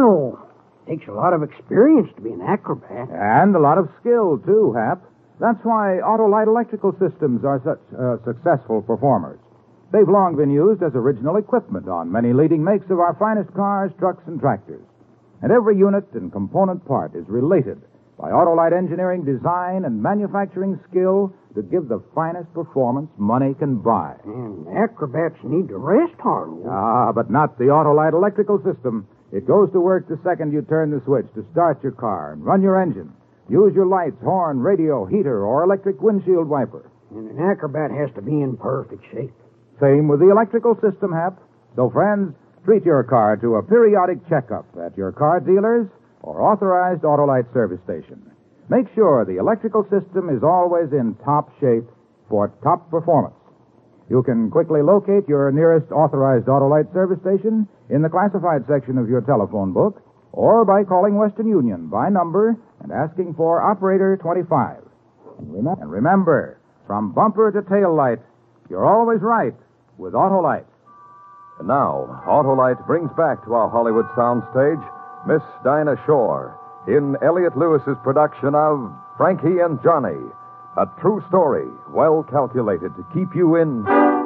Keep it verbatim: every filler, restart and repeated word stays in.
Wow. Takes a lot of experience to be an acrobat. And a lot of skill, too, Hap. That's why Autolite Electrical Systems are such uh, successful performers. They've long been used as original equipment on many leading makes of our finest cars, trucks, and tractors. And every unit and component part is related by Autolite engineering, design, and manufacturing skill that give the finest performance money can buy. And acrobats need to rest hard. Ah, but not the Autolite Electrical System. It goes to work the second you turn the switch to start your car and run your engine. Use your lights, horn, radio, heater, or electric windshield wiper. And an acrobat has to be in perfect shape. Same with the electrical system, Hap. So, friends, treat your car to a periodic checkup at your car dealers or authorized Autolite service station. Make sure the electrical system is always in top shape for top performance. You can quickly locate your nearest authorized Autolite service station in the classified section of your telephone book or by calling Western Union by number and asking for Operator twenty-five. And remember, from bumper to tail light, you're always right with Autolite. And now, Autolite brings back to our Hollywood soundstage Miss Dinah Shore in Elliott Lewis's production of Frankie and Johnny, a true story well calculated to keep you in